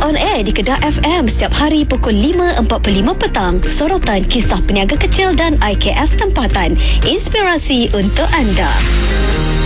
on air di Kedah FM setiap hari pukul 5.45 petang. Sorotan kisah peniaga kecil dan IKS tempatan. Inspirasi untuk anda.